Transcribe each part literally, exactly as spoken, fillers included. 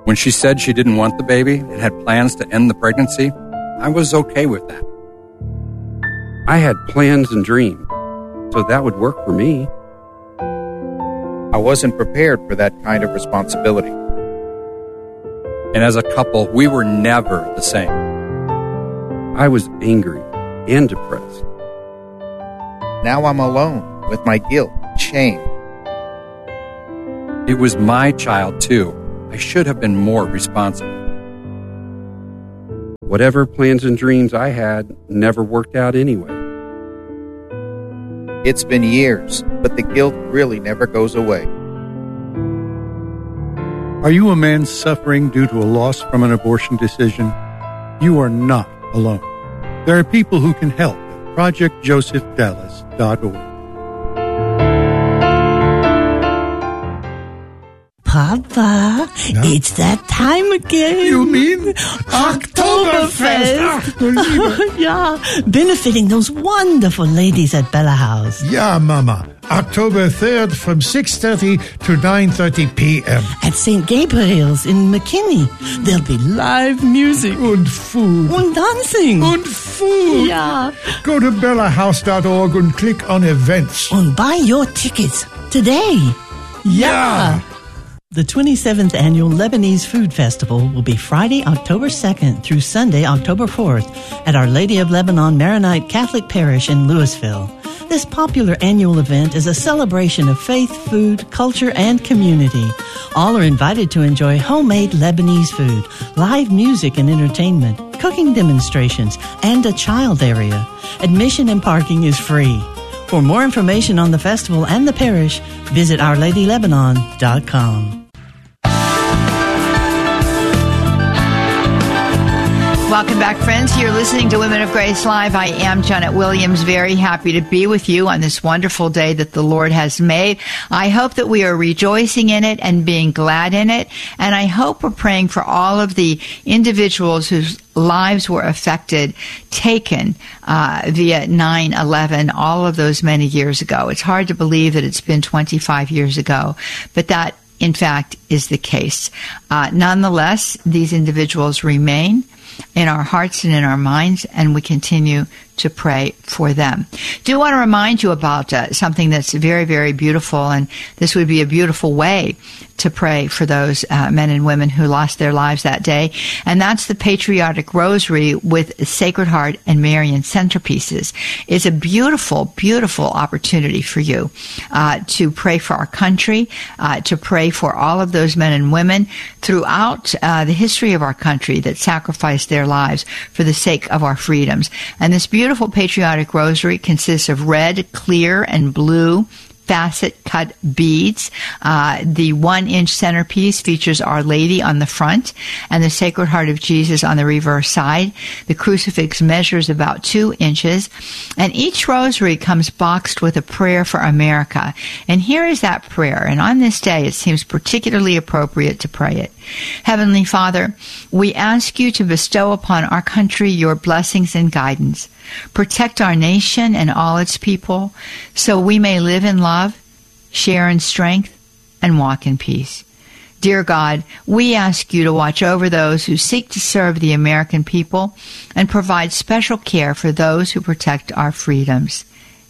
When she said she didn't want the baby and had plans to end the pregnancy, I was okay with that. I had plans and dreams, so that would work for me. I wasn't prepared for that kind of responsibility. And as a couple, we were never the same. I was angry and depressed. Now I'm alone with my guilt and shame. It was my child, too. I should have been more responsible. Whatever plans and dreams I had never worked out anyway. It's been years, but the guilt really never goes away. Are you a man suffering due to a loss from an abortion decision? You are not alone. There are people who can help at project joseph dallas dot org. Papa, yeah? It's that time again. You mean Oktoberfest? Yeah, benefiting those wonderful ladies at Bella House. Yeah, Mama. October third from six thirty to nine thirty p.m. At Saint Gabriel's in McKinney. There'll be live music. And food. And dancing. And food. Yeah. Go to bella house dot org and click on events. And buy your tickets today. Yeah. The twenty-seventh Annual Lebanese Food Festival will be Friday, October second through Sunday, October fourth at Our Lady of Lebanon Maronite Catholic Parish in Louisville. This popular annual event is a celebration of faith, food, culture, and community. All are invited to enjoy homemade Lebanese food, live music and entertainment, cooking demonstrations, and a child area. Admission and parking is free. For more information on the festival and the parish, visit our lady lebanon dot com. Welcome back, friends. You're listening to Women of Grace Live. I am Janet Williams, very happy to be with you on this wonderful day that the Lord has made. I hope that we are rejoicing in it and being glad in it. And I hope we're praying for all of the individuals whose lives were affected, taken uh, via nine eleven, all of those many years ago. It's hard to believe that it's been twenty-five years ago, but that, in fact, is the case. Uh, nonetheless, these individuals remain in our hearts and in our minds, and we continue to pray for them. Do want to remind you about uh, something that's very, very beautiful, and this would be a beautiful way to pray for those uh, men and women who lost their lives that day, and that's the Patriotic Rosary with Sacred Heart and Marian centerpieces. It's a beautiful, beautiful opportunity for you uh, to pray for our country, uh, to pray for all of those men and women throughout uh, the history of our country that sacrificed their lives for the sake of our freedoms. And this beautiful Patriotic Rosary consists of red, clear, and blue facet-cut beads. Uh, the one-inch centerpiece features Our Lady on the front and the Sacred Heart of Jesus on the reverse side. The crucifix measures about two inches, and each rosary comes boxed with a prayer for America. And here is that prayer, and on this day it seems particularly appropriate to pray it. Heavenly Father, we ask you to bestow upon our country your blessings and guidance. Protect our nation and all its people, so we may live in love, share in strength, and walk in peace. Dear God, we ask you to watch over those who seek to serve the American people and provide special care for those who protect our freedoms.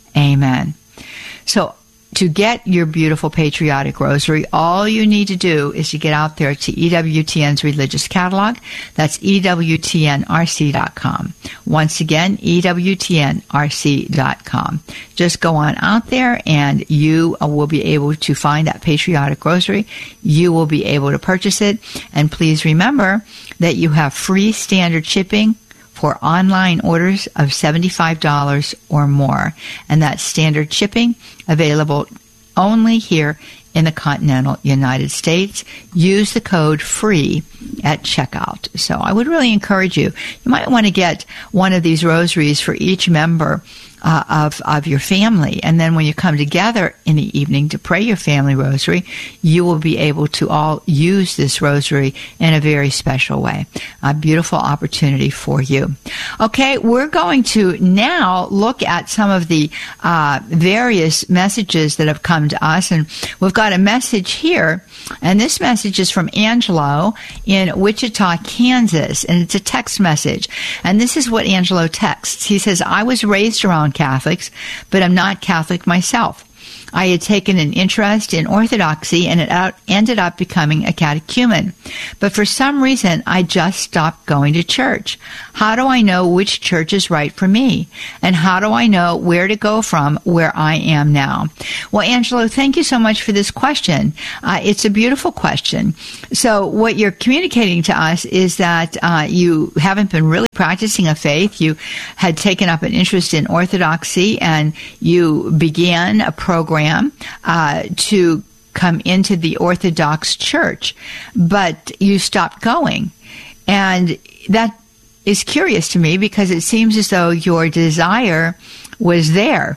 Amen. So, to get your beautiful Patriotic Rosary, all you need to do is to get out there to E W T N's Religious Catalog. That's E W T N R C dot com. Once again, E W T N R C dot com. Just go on out there and you will be able to find that Patriotic Rosary. You will be able to purchase it. And please remember that you have free standard shipping for online orders of seventy-five dollars or more. And that's standard shipping available only here in the continental United States. Use the code FREE at checkout. So I would really encourage you. You might want to get one of these rosaries for each member uh, of, of your family. And then when you come together in the evening to pray your family rosary, you will be able to all use this rosary in a very special way. A beautiful opportunity for you. Okay, we're going to now look at some of the uh, various messages that have come to us. And we've got a message here, and this message is from Angelo in Wichita, Kansas, and it's a text message. And this is what Angelo texts. He says, I was raised around Catholics, but I'm not Catholic myself. I had taken an interest in Orthodoxy and it out, ended up becoming a catechumen. But for some reason, I just stopped going to church. How do I know which church is right for me? And how do I know where to go from where I am now? Well, Angelo, thank you so much for this question. Uh, it's a beautiful question. So what you're communicating to us is that uh, you haven't been really practicing a faith. You had taken up an interest in Orthodoxy and you began a program Uh, to come into the Orthodox Church, but you stopped going. And that is curious to me because it seems as though your desire was there.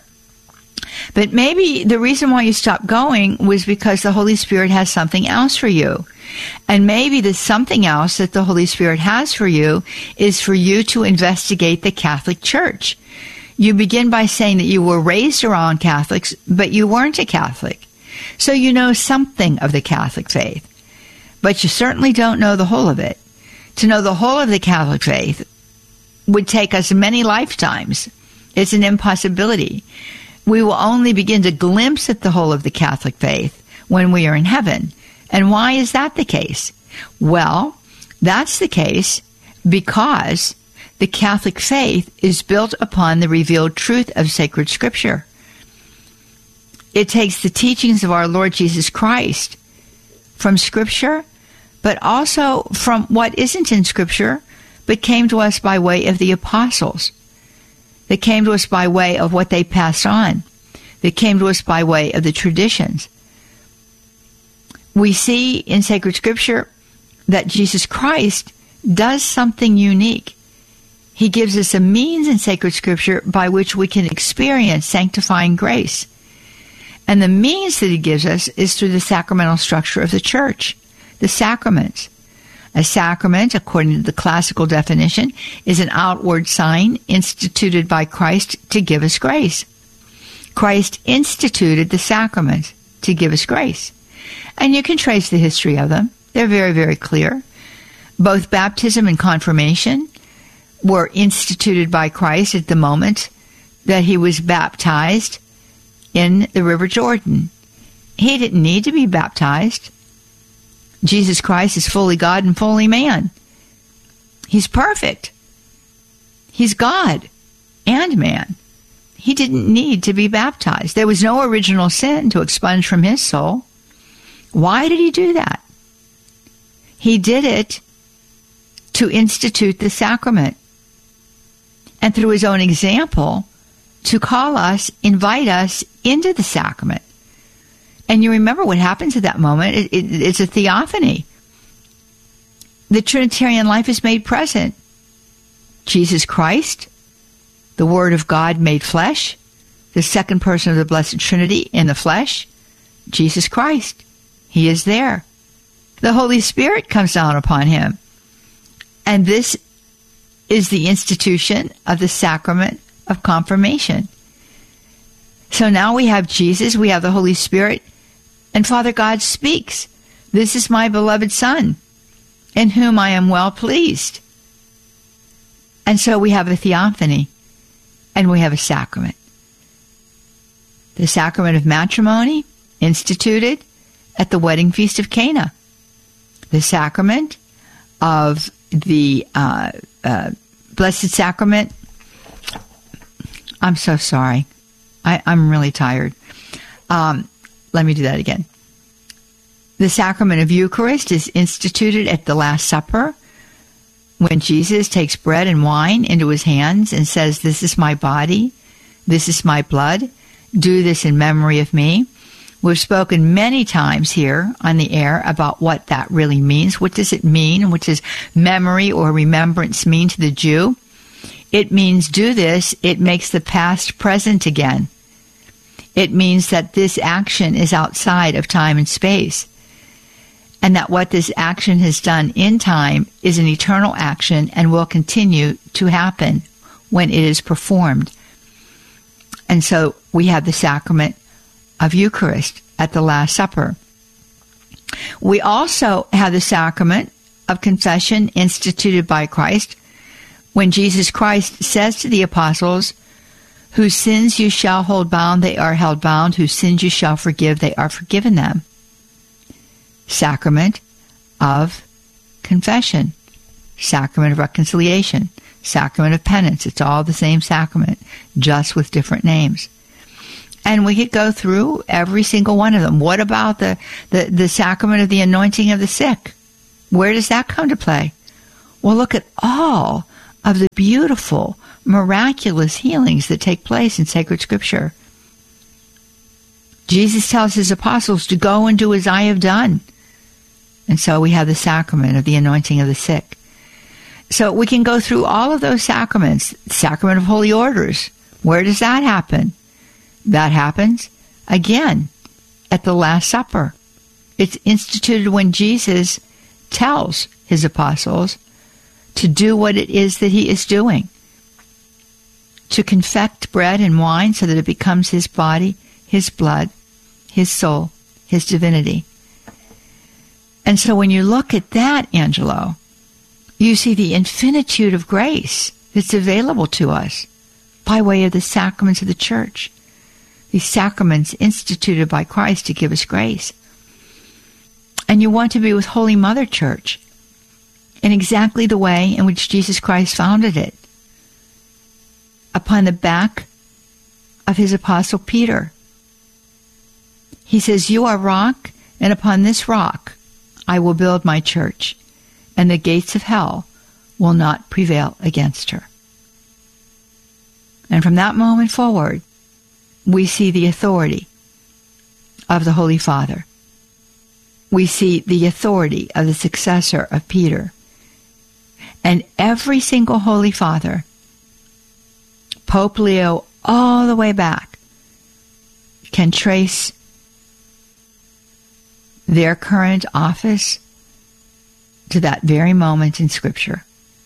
But maybe the reason why you stopped going was because the Holy Spirit has something else for you. And maybe the something else that the Holy Spirit has for you is for you to investigate the Catholic Church. You begin by saying that you were raised around Catholics, but you weren't a Catholic. So you know something of the Catholic faith, but you certainly don't know the whole of it. To know the whole of the Catholic faith would take us many lifetimes. It's an impossibility. We will only begin to glimpse at the whole of the Catholic faith when we are in heaven. And why is that the case? Well, that's the case because the Catholic faith is built upon the revealed truth of sacred Scripture. It takes the teachings of our Lord Jesus Christ from Scripture, but also from what isn't in Scripture, but came to us by way of the apostles, that came to us by way of what they passed on, that came to us by way of the traditions. We see in sacred Scripture that Jesus Christ does something unique. He gives us a means in sacred Scripture by which we can experience sanctifying grace. And the means that he gives us is through the sacramental structure of the church, the sacraments. A sacrament, according to the classical definition, is an outward sign instituted by Christ to give us grace. Christ instituted the sacraments to give us grace. And you can trace the history of them. They're very, very clear. Both baptism and confirmation were instituted by Christ at the moment that he was baptized in the River Jordan. He didn't need to be baptized. Jesus Christ is fully God and fully man. He's perfect. He's God and man. He didn't need to be baptized. There was no original sin to expunge from his soul. Why did he do that? He did it to institute the sacrament, and through his own example, to call us, invite us into the sacrament. And you remember what happens at that moment. It, it, it's a theophany. The Trinitarian life is made present. Jesus Christ, the Word of God made flesh, the second person of the Blessed Trinity in the flesh, Jesus Christ. He is there. The Holy Spirit comes down upon him. And this is the institution of the sacrament of confirmation. So now we have Jesus, we have the Holy Spirit, and Father God speaks. This is my beloved Son, in whom I am well pleased. And so we have a theophany, and we have a sacrament. The sacrament of matrimony, instituted at the wedding feast of Cana. The sacrament of the uh, uh, Blessed Sacrament. I'm so sorry. I, I'm really tired. Um, let me do that again. The sacrament of Eucharist is instituted at the Last Supper, when Jesus takes bread and wine into his hands and says, "This is my body, this is my blood, do this in memory of me." We've spoken many times here on the air about what that really means. What does it mean? What does memory or remembrance mean to the Jew? It means do this. It makes the past present again. It means that this action is outside of time and space, and that what this action has done in time is an eternal action and will continue to happen when it is performed. And so we have the sacrament of Eucharist at the Last Supper. We also have the sacrament of confession instituted by Christ, when Jesus Christ says to the apostles, whose sins you shall hold bound, they are held bound. Whose sins you shall forgive, they are forgiven them. Sacrament of confession. Sacrament of reconciliation. Sacrament of penance. It's all the same sacrament, just with different names. And we could go through every single one of them. What about the, the, the sacrament of the anointing of the sick? Where does that come to play? Well, look at all of the beautiful, miraculous healings that take place in sacred scripture. Jesus tells his apostles to go and do as I have done. And so we have the sacrament of the anointing of the sick. So we can go through all of those sacraments. Sacrament of holy orders. Where does that happen? That happens, again, at the Last Supper. It's instituted when Jesus tells his apostles to do what it is that he is doing. To confect bread and wine so that it becomes his body, his blood, his soul, his divinity. And so when you look at that, Angelo, you see the infinitude of grace that's available to us by way of the sacraments of the church. These sacraments instituted by Christ to give us grace. And you want to be with Holy Mother Church in exactly the way in which Jesus Christ founded it, upon the back of his apostle Peter. He says, you are rock, and upon this rock I will build my church, and the gates of hell will not prevail against her. And from that moment forward, we see the authority of the Holy Father. We see the authority of the successor of Peter. And every single Holy Father, Pope Leo all the way back, can trace their current office to that very moment in Scripture,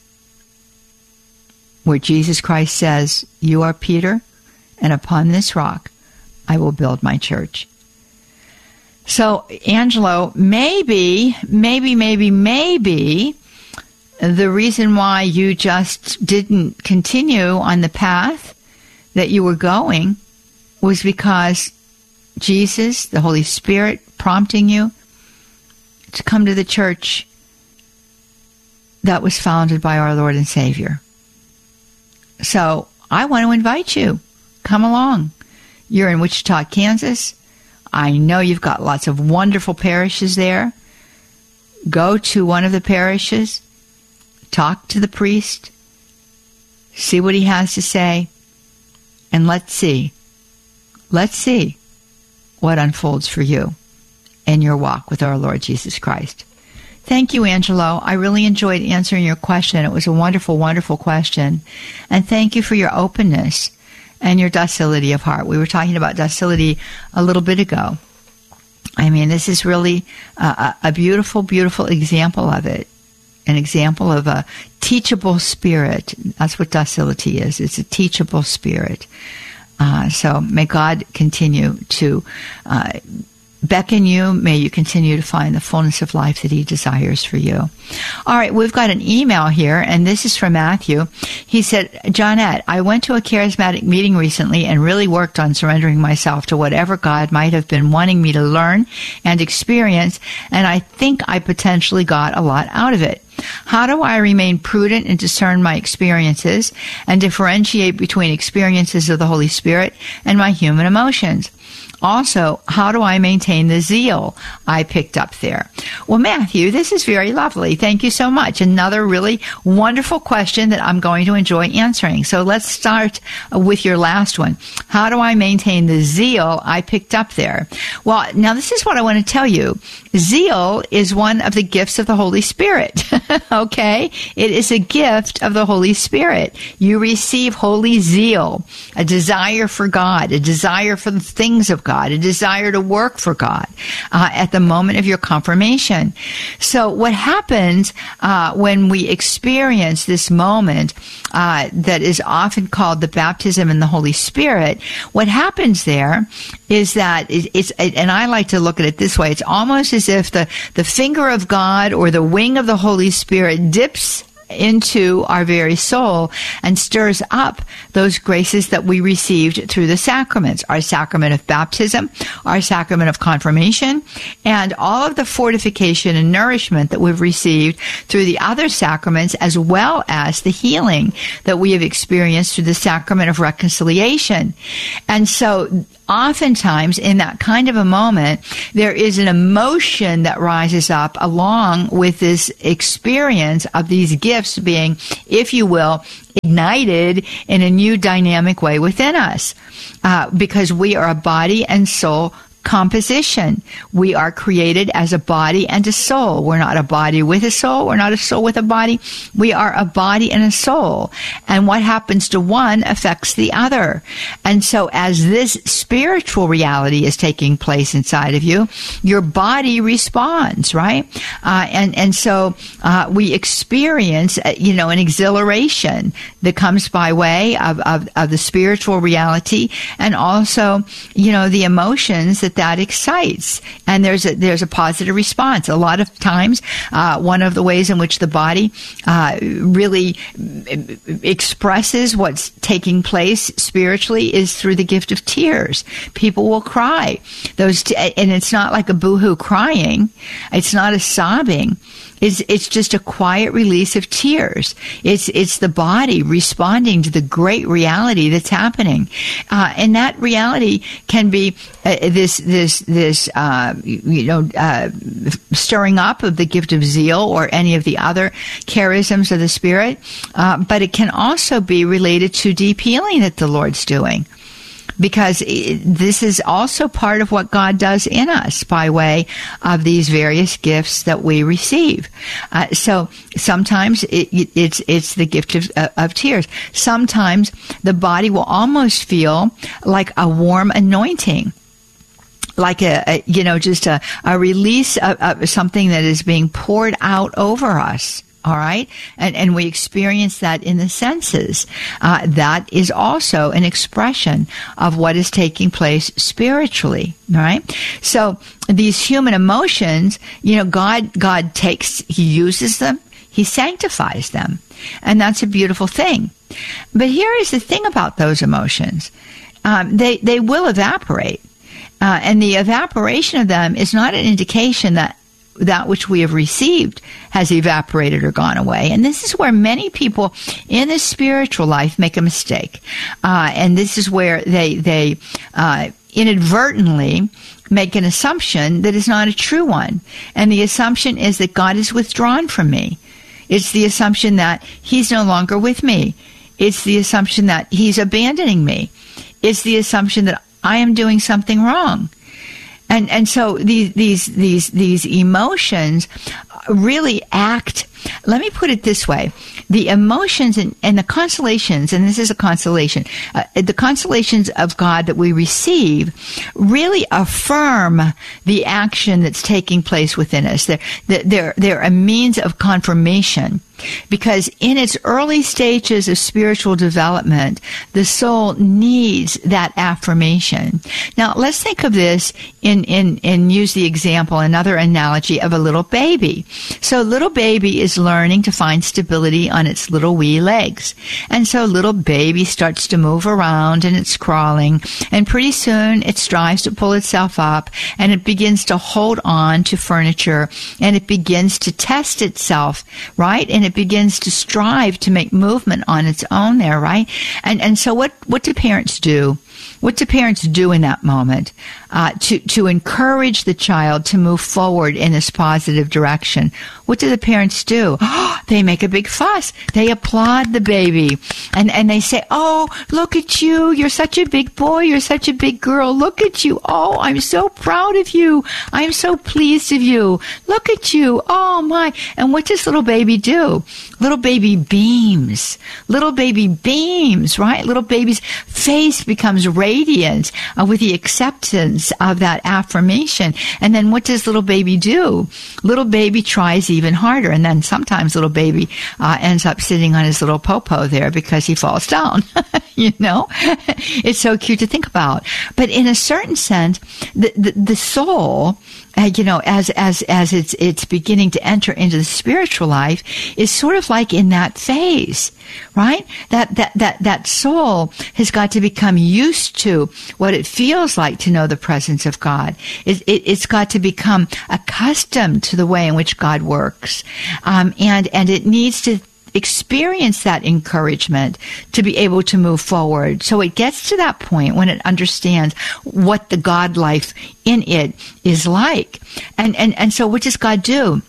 where Jesus Christ says, you are Peter, and upon this rock I will build my church. So, Angelo, maybe, maybe, maybe, maybe the reason why you just didn't continue on the path that you were going was because Jesus, the Holy Spirit, prompting you to come to the church that was founded by our Lord and Savior. So, I want to invite you. Come along. You're in Wichita, Kansas. I know you've got lots of wonderful parishes there. Go to one of the parishes. Talk to the priest. See what he has to say. And let's see. Let's see what unfolds for you in your walk with our Lord Jesus Christ. Thank you, Angelo. I really enjoyed answering your question. It was a wonderful, wonderful question. And thank you for your openness and your docility of heart. We were talking about docility a little bit ago. I mean, this is really a, a beautiful, beautiful example of it. An example of a teachable spirit. That's what docility is. It's a teachable spirit. Uh, so may God continue to uh, beckon you. May you continue to find the fullness of life that he desires for you. All right, we've got an email here, and this is from Matthew. He said, Johnette, I went to a charismatic meeting recently and really worked on surrendering myself to whatever God might have been wanting me to learn and experience, and I think I potentially got a lot out of it. How do I remain prudent and discern my experiences and differentiate between experiences of the Holy Spirit and my human emotions? Also, how do I maintain the zeal I picked up there? Well, Matthew, this is very lovely. Thank you so much. Another really wonderful question that I'm going to enjoy answering. So let's start with your last one. How do I maintain the zeal I picked up there? Well, now this is what I want to tell you. Zeal is one of the gifts of the Holy Spirit. Okay? It is a gift of the Holy Spirit. You receive holy zeal, a desire for God, a desire for the things of God. God, a desire to work for God uh, at the moment of your confirmation. So what happens uh, when we experience this moment uh, that is often called the baptism in the Holy Spirit, what happens there is that it, it's, and I like to look at it this way, it's almost as if the, the finger of God or the wing of the Holy Spirit dips into our very soul and stirs up those graces that we received through the sacraments, our sacrament of baptism, our sacrament of confirmation, and all of the fortification and nourishment that we've received through the other sacraments, as well as the healing that we have experienced through the sacrament of reconciliation. And so oftentimes in that kind of a moment, there is an emotion that rises up along with this experience of these gifts being, if you will, ignited in a new dynamic way within us, uh, because we are a body and soul composition. We are created as a body and a soul. We're not a body with a soul. We're not a soul with a body. We are a body and a soul. And what happens to one affects the other. And so as this spiritual reality is taking place inside of you, your body responds, right? Uh, and, and so uh, we experience, uh, you know, an exhilaration that comes by way of, of, of the spiritual reality, and also, you know, the emotions that that excites, and there's a there's a positive response. A lot of times, uh, one of the ways in which the body uh, really expresses what's taking place spiritually is through the gift of tears. People will cry. Those, t- and it's not like a boohoo crying. It's not a sobbing. It's, it's just a quiet release of tears. It's, it's the body responding to the great reality that's happening. Uh, and that reality can be uh, this, this, this, uh, you know, uh, stirring up of the gift of zeal or any of the other charisms of the Spirit. Uh, but it can also be related to deep healing that the Lord's doing, because this is also part of what God does in us by way of these various gifts that we receive. Uh, so sometimes it, it's it's the gift of, uh, of tears. Sometimes the body will almost feel like a warm anointing, like a, a you know just a, a release of, of something that is being poured out over us. All right. And, and we experience that in the senses. Uh, that is also an expression of what is taking place spiritually. All right. So these human emotions, you know, God, God takes, He uses them, He sanctifies them. And that's a beautiful thing. But here is the thing about those emotions. Um, they, they will evaporate. Uh, and the evaporation of them is not an indication that that which we have received has evaporated or gone away. And this is where many people in the spiritual life make a mistake. Uh, and this is where they, they uh, inadvertently make an assumption that is not a true one. And the assumption is that God is withdrawn from me. It's the assumption that He's no longer with me. It's the assumption that He's abandoning me. It's the assumption that I am doing something wrong. And and so these these these these emotions really act. Let me put it this way: the emotions and, and the consolations, and this is a consolation, uh, the consolations of God that we receive really affirm the action that's taking place within us. They're they're they're a means of confirmation. Because in its early stages of spiritual development, the soul needs that affirmation. Now, let's think of this in, in, and use the example, another analogy of a little baby. So, little baby is learning to find stability on its little wee legs. And so, little baby starts to move around and it's crawling. And pretty soon, it strives to pull itself up and it begins to hold on to furniture and it begins to test itself, right? And it It begins to strive to make movement on its own there, right? And and so what, what do parents do? What do parents do in that moment? uh, to, to encourage the child to move forward in this positive direction. What do the parents do? They make a big fuss. They applaud the baby. And, and they say, oh, look at you. You're such a big boy. You're such a big girl. Look at you. Oh, I'm so proud of you. I'm so pleased of you. Look at you. Oh, my. And what does little baby do? Little baby beams. Little baby beams, right? Little baby's face becomes radiant uh, with the acceptance of that affirmation. And then what does little baby do? Little baby tries even harder. And then sometimes little baby uh, ends up sitting on his little popo there because he falls down. You know, it's so cute to think about. But in a certain sense, the, the, the soul, uh, you know, as, as, as it's, it's beginning to enter into the spiritual life is sort of like in that phase, right? That, that, that, that soul has got to become used to what it feels like to know the presence of God. It, it, it's got to become accustomed to the way in which God works. Um, and, and it needs to experience that encouragement to be able to move forward. So it gets to that point when it understands what the God life in it is like. And, and, and so what does God do?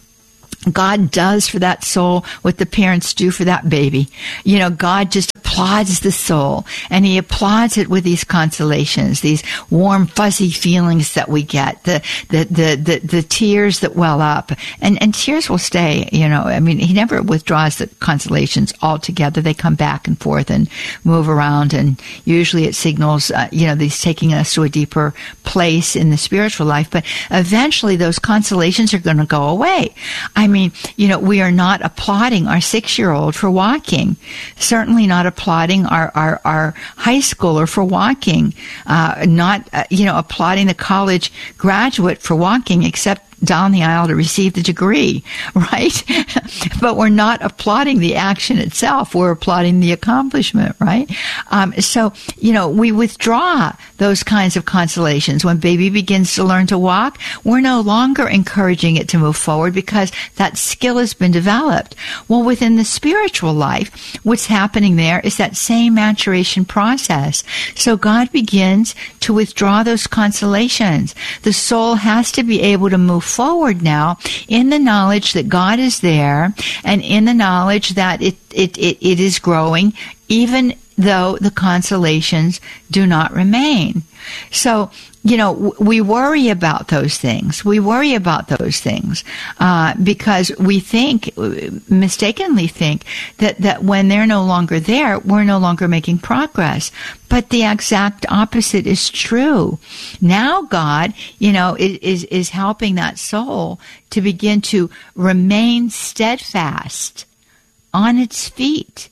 God does for that soul what the parents do for that baby. You know, God just applauds the soul, and he applauds it with these consolations, these warm, fuzzy feelings that we get, the, the, the, the, the tears that well up, and, and tears will stay, you know. I mean, he never withdraws the consolations altogether. They come back and forth and move around, and usually it signals, uh, you know, that he's taking us to a deeper place in the spiritual life, but eventually those consolations are going to go away. I I mean, you know, we are not applauding our six-year-old for walking, certainly not applauding our, our, our high schooler for walking, uh, not, uh, you know, applauding the college graduate for walking, except down the aisle to receive the degree, right? But we're not applauding the action itself. We're applauding the accomplishment, right? Um, so, you know, we withdraw those kinds of consolations. When baby begins to learn to walk, we're no longer encouraging it to move forward because that skill has been developed. Well, within the spiritual life, what's happening there is that same maturation process. So God begins to withdraw those consolations. The soul has to be able to move forward now in the knowledge that God is there and in the knowledge that it, it, it, it is growing, even though the consolations do not remain. So, you know, we worry about those things. We worry about those things uh, because we think, mistakenly think, that, that when they're no longer there, we're no longer making progress. But the exact opposite is true. Now God, you know, is, is helping that soul to begin to remain steadfast on its feet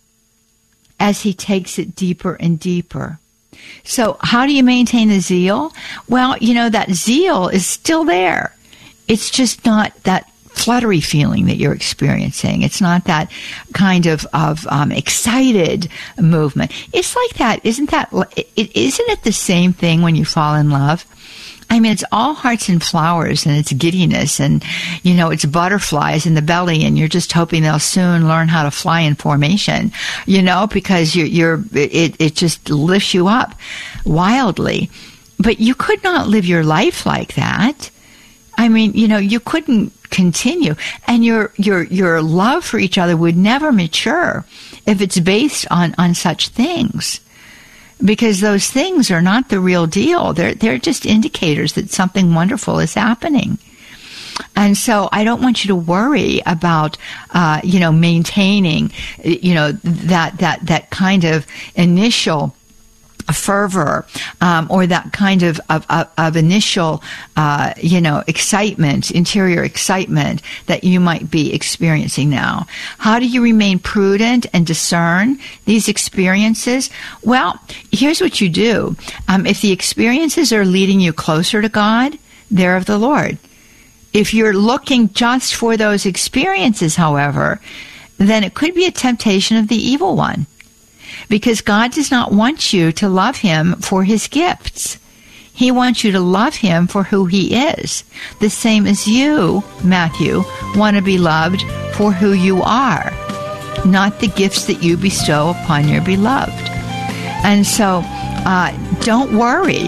as he takes it deeper and deeper. So how do you maintain the zeal? Well, you know, that zeal is still there. It's just not that fluttery feeling that you're experiencing. It's not that kind of, of um, excited movement. It's like that. Isn't that, it, isn't it the same thing when you fall in love? I mean, it's all hearts and flowers, and it's giddiness, and, you know, it's butterflies in the belly, and you're just hoping they'll soon learn how to fly in formation, you know, because you're, you're it, it just lifts you up wildly. But you could not live your life like that. I mean, you know, you couldn't continue, and your your your love for each other would never mature if it's based on, on such things. Because those things are not the real deal. They're they're just indicators that something wonderful is happening. And so I don't want you to worry about, uh, you know, maintaining, you know, that that that kind of initial fervor, um, or that kind of of, of, of initial, uh, you know, excitement, interior excitement that you might be experiencing now. How do you remain prudent and discern these experiences? Well, here's what you do. Um, if the experiences are leading you closer to God, they're of the Lord. If you're looking just for those experiences, however, then it could be a temptation of the evil one. Because God does not want you to love him for his gifts. He wants you to love him for who he is. The same as you, Matthew, want to be loved for who you are, not the gifts that you bestow upon your beloved. And so uh, don't worry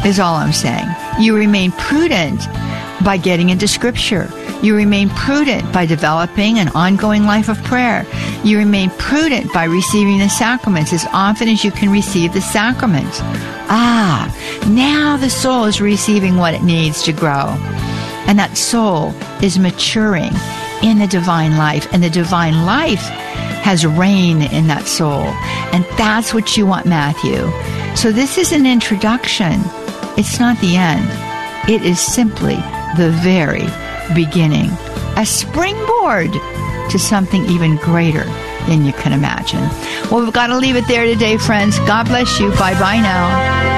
is all I'm saying. You remain prudent by getting into Scripture. You remain prudent by developing an ongoing life of prayer. You remain prudent by receiving the sacraments as often as you can receive the sacraments. Ah, now the soul is receiving what it needs to grow. And that soul is maturing in the divine life. And the divine life has reign in that soul. And that's what you want, Matthew. So this is an introduction. It's not the end. It is simply the very beginning, a springboard to something even greater than you can imagine. Well, we've got to leave it there today, friends. God bless you. Bye-bye now.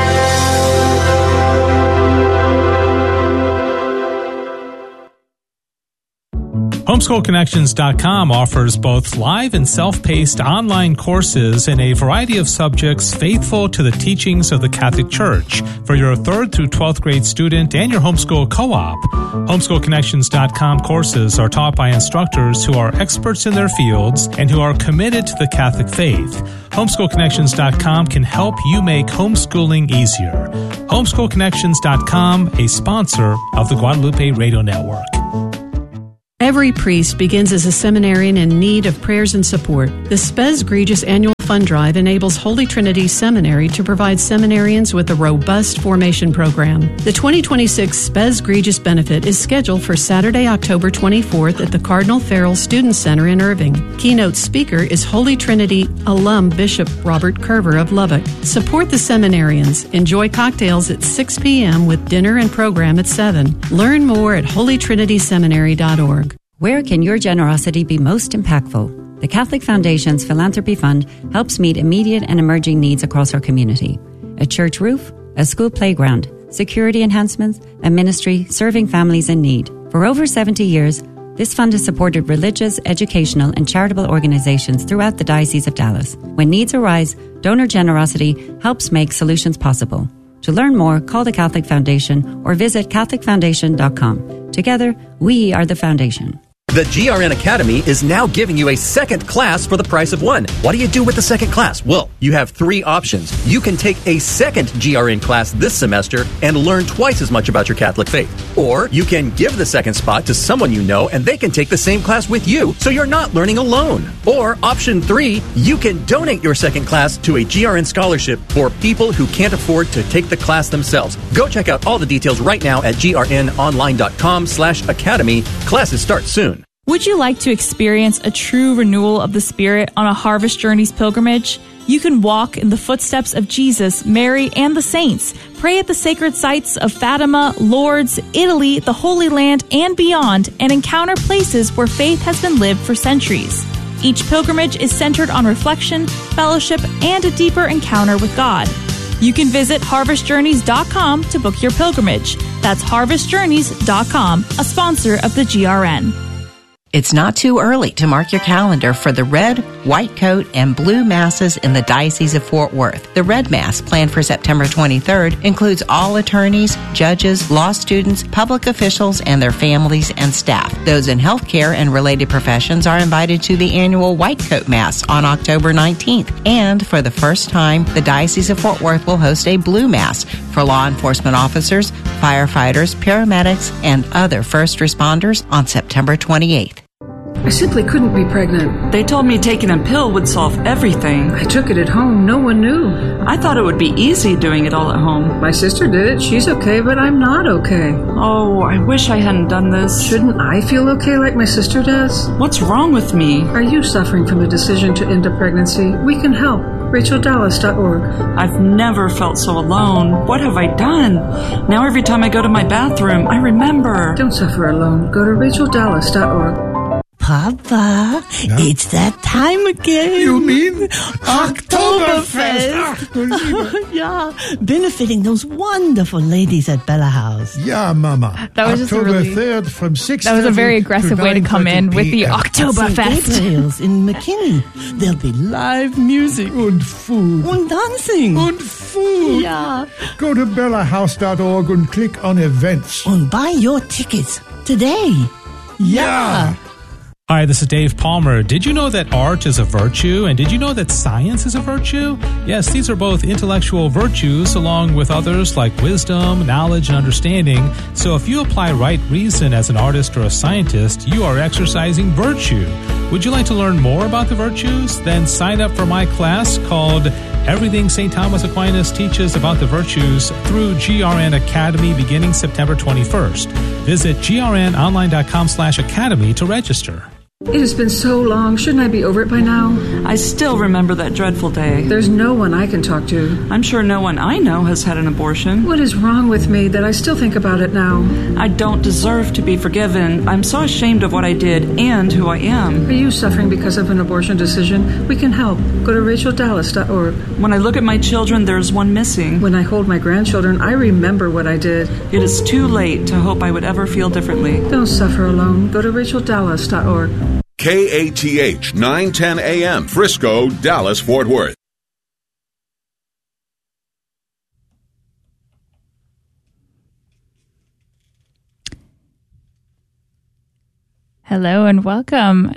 homeschool connections dot com offers both live and self-paced online courses in a variety of subjects faithful to the teachings of the Catholic Church for your third through twelfth grade student and your homeschool co-op. homeschool connections dot com courses are taught by instructors who are experts in their fields and who are committed to the Catholic faith. homeschool connections dot com can help you make homeschooling easier. homeschool connections dot com, a sponsor of the Guadalupe Radio Network. Every priest begins as a seminarian in need of prayers and support. The Spes Gregis Annual Fund Drive enables Holy Trinity Seminary to provide seminarians with a robust formation program. The twenty twenty-six Spes Gregis benefit is scheduled for Saturday, October twenty-fourth at the Cardinal Farrell Student Center in Irving. Keynote speaker is Holy Trinity alum Bishop Robert Curver of Lubbock. Support the seminarians. Enjoy cocktails at six p.m. with dinner and program at seven. Learn more at holy trinity seminary dot org. Where can your generosity be most impactful? The Catholic Foundation's Philanthropy Fund helps meet immediate and emerging needs across our community. A church roof, a school playground, security enhancements, a ministry serving families in need. For over seventy years, this fund has supported religious, educational, and charitable organizations throughout the Diocese of Dallas. When needs arise, donor generosity helps make solutions possible. To learn more, call the Catholic Foundation or visit catholic foundation dot com. Together, we are the Foundation. The G R N Academy is now giving you a second class for the price of one. What do you do with the second class? Well, you have three options. You can take a second G R N class this semester and learn twice as much about your Catholic faith. Or you can give the second spot to someone you know and they can take the same class with you, so you're not learning alone. Or option three, you can donate your second class to a G R N scholarship for people who can't afford to take the class themselves. Go check out all the details right now at g r n online dot com slash academy. Classes start soon. Would you like to experience a true renewal of the Spirit on a Harvest Journeys pilgrimage? You can walk in the footsteps of Jesus, Mary, and the saints. Pray at the sacred sites of Fatima, Lourdes, Italy, the Holy Land, and beyond, and encounter places where faith has been lived for centuries. Each pilgrimage is centered on reflection, fellowship, and a deeper encounter with God. You can visit harvest journeys dot com to book your pilgrimage. That's harvest journeys dot com, a sponsor of the G R N. It's not too early to mark your calendar for the Red, White Coat, and Blue Masses in the Diocese of Fort Worth. The Red Mass, planned for September twenty-third, includes all attorneys, judges, law students, public officials, and their families and staff. Those in healthcare and related professions are invited to the annual White Coat Mass on October nineteenth. And for the first time, the Diocese of Fort Worth will host a Blue Mass for law enforcement officers, firefighters, paramedics, and other first responders on September twenty-eighth. I simply couldn't be pregnant. They told me taking a pill would solve everything. I took it at home. No one knew. I thought it would be easy doing it all at home. My sister did it. She's okay, but I'm not okay. Oh, I wish I hadn't done this. Shouldn't I feel okay like my sister does? What's wrong with me? Are you suffering from the decision to end a pregnancy? We can help. Rachel Dallas dot org. I've never felt so alone. What have I done? Now every time I go to my bathroom, I remember. Don't suffer alone. Go to Rachel Dallas dot org. Papa, yeah? It's that time again. You mean Oktoberfest? Yeah, benefiting those wonderful ladies at Bella House. Yeah, Mama. That was October just a really, third from six. That was a very aggressive way to come in with the Oktoberfest. Gabriel's in McKinney. There'll be live music and food and dancing and food. Yeah. Go to bella house dot org and click on events and buy your tickets today. Yeah. yeah. Hi, this is Dave Palmer. Did you know that art is a virtue? And did you know that science is a virtue? Yes, these are both intellectual virtues along with others like wisdom, knowledge, and understanding. So if you apply right reason as an artist or a scientist, you are exercising virtue. Would you like to learn more about the virtues? Then sign up for my class called Everything Saint Thomas Aquinas Teaches About the Virtues through G R N Academy beginning September twenty-first. Visit grnonline.com slash academy to register. It has been so long. Shouldn't I be over it by now? I still remember that dreadful day. There's no one I can talk to. I'm sure no one I know has had an abortion. What is wrong with me that I still think about it now? I don't deserve to be forgiven. I'm so ashamed of what I did and who I am. Are you suffering because of an abortion decision? We can help. Go to rachel dallas dot org. When I look at my children, there's one missing. When I hold my grandchildren, I remember what I did. It is too late to hope I would ever feel differently. Don't suffer alone. Go to rachel dallas dot org. K A T H nine ten A M, Frisco, Dallas, Fort Worth. Hello and welcome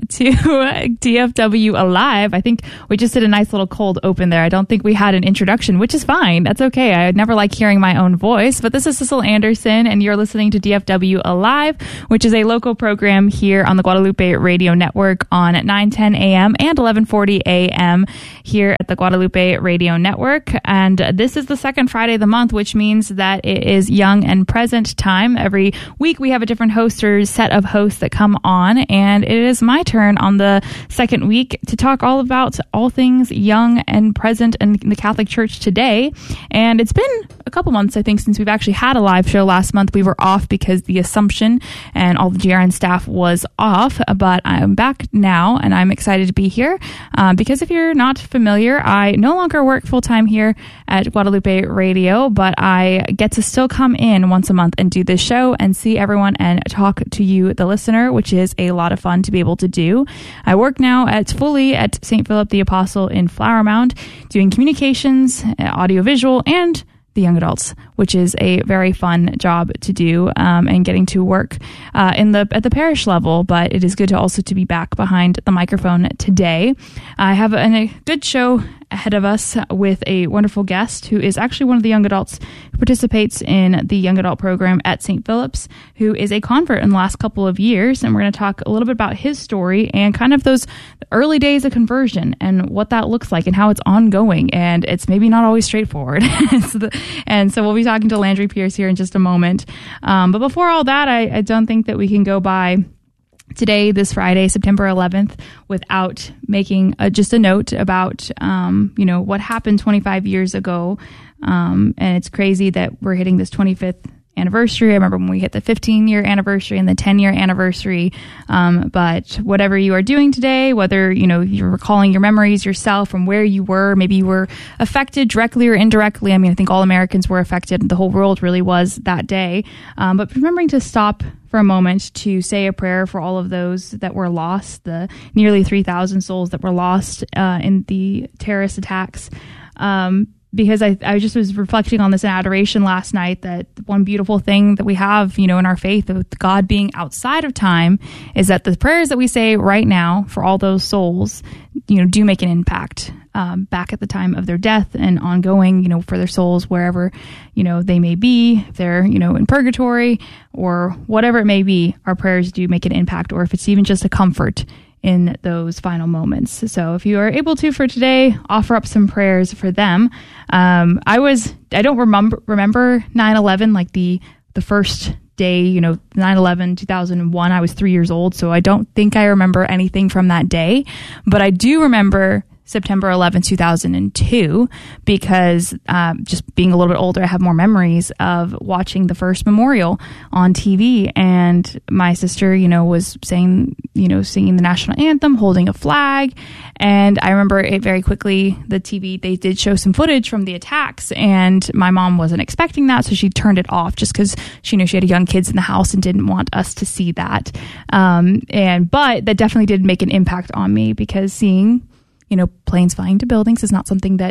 to D F W Alive. I think we just did a nice little cold open there. I don't think we had an introduction, which is fine. That's okay. I never like hearing my own voice, but this is Cecil Anderson and you're listening to D F W Alive, which is a local program here on the Guadalupe Radio Network on nine ten A M and eleven forty A M here at the Guadalupe Radio Network. And this is the second Friday of the month, which means that it is young and present time. Every week we have a different host or set of hosts that come on. And it is my turn on the second week to talk all about all things young and present in the Catholic Church today. And it's been a couple months, I think, since we've actually had a live show. Last month we were off because the Assumption and all the G R N staff was off, but I'm back now and I'm excited to be here uh, because if you're not familiar, I no longer work full-time here at Guadalupe Radio, but I get to still come in once a month and do this show and see everyone and talk to you, the listener, which is a lot of fun to be able to do. I work now at fully at Saint Philip the Apostle in Flower Mound, doing communications, audiovisual, and the young adults, which is a very fun job to do, um, and getting to work uh, in the at the parish level. But it is good to also to be back behind the microphone today. I have an, a good show ahead of us with a wonderful guest who is actually one of the young adults who participates in the young adult program at Saint Philip's, who is a convert in the last couple of years. And we're going to talk a little bit about his story and kind of those early days of conversion and what that looks like and how it's ongoing. And it's maybe not always straightforward. so the, and so we'll be talking to Landry Pierce here in just a moment. Um, but before all that, I, I don't think that we can go by today, this Friday, September eleventh, without making a, just a note about, um, you know, what happened twenty-five years ago. Um, and it's crazy that we're hitting this twenty-fifth anniversary. I remember when we hit the fifteen year anniversary and the ten year anniversary. Um, but whatever you are doing today, whether, you know, you're recalling your memories yourself from where you were, maybe you were affected directly or indirectly. I mean, I think all Americans were affected. The whole world really was that day. Um, but remembering to stop for a moment to say a prayer for all of those that were lost, the nearly three thousand souls that were lost uh, in the terrorist attacks. Um, because I, I just was reflecting on this in adoration last night, that one beautiful thing that we have, you know, in our faith of God being outside of time is that the prayers that we say right now for all those souls, you know, do make an impact um, back at the time of their death and ongoing, you know, for their souls, wherever, you know, they may be, if they're, you know, in purgatory or whatever it may be, our prayers do make an impact, or if it's even just a comfort in those final moments. So if you are able to for today, offer up some prayers for them. Um, I was, I don't remember, remember nine eleven, like the, the first day, you know, nine eleven, two thousand one, I was three years old. So I don't think I remember anything from that day, but I do remember September eleventh, two thousand two, because um, just being a little bit older, I have more memories of watching the first memorial on T V. And my sister, you know, was saying, you know, singing the national anthem, holding a flag. And I remember it very quickly, the T V, they did show some footage from the attacks, and my mom wasn't expecting that. So she turned it off just because she knew she had young kids in the house and didn't want us to see that. Um, and, but that definitely did make an impact on me, because seeing, you know, planes flying to buildings is not something that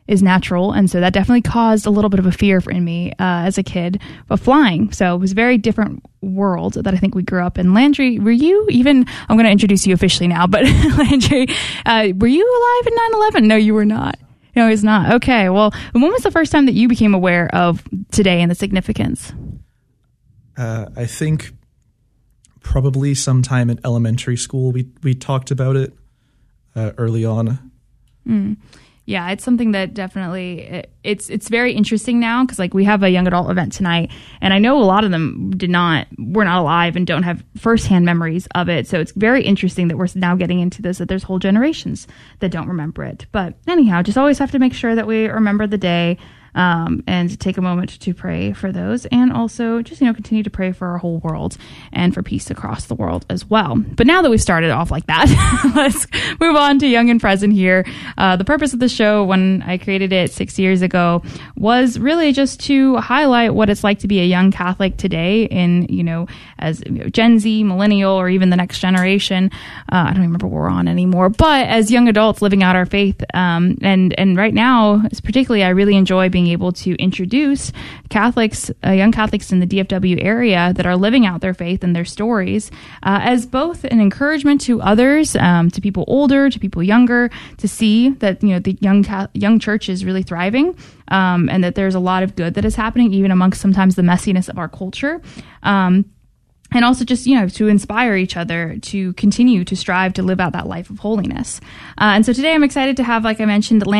is natural. And so that definitely caused a little bit of a fear for, in me uh, as a kid of flying. So it was a very different world that I think we grew up in. Landry, were you even, I'm going to introduce you officially now, but Landry, uh, were you alive in nine eleven? No, you were not. No, he's not. Okay. Well, when was the first time that you became aware of today and the significance? Uh, I think probably sometime in elementary school. We we talked about it uh, early on. Mm. Yeah, it's something that definitely it, it's it's very interesting now because like we have a young adult event tonight, and I know a lot of them did not were not alive and don't have firsthand memories of it. So it's very interesting that we're now getting into this, that there's whole generations that don't remember it. But anyhow, just always have to make sure that we remember the day. Um, and take a moment to pray for those, and also just, you know, continue to pray for our whole world and for peace across the world as well. But now that we've started off like that, let's move on to Young and Present here. Uh, the purpose of the show when I created it six years ago was really just to highlight what it's like to be a young Catholic today in, you know, as you know, Gen Z, millennial, or even the next generation. Uh, I don't remember what we're on anymore, but as young adults living out our faith. Um, and, and right now, particularly, I really enjoy being able to introduce Catholics, uh, young Catholics in the D F W area that are living out their faith and their stories uh, as both an encouragement to others, um, to people older, to people younger, to see that, you know, the young young church is really thriving, um, and that there's a lot of good that is happening even amongst sometimes the messiness of our culture. Um, And also just, you know, to inspire each other to continue to strive to live out that life of holiness. Uh, and so today I'm excited to have, like I mentioned,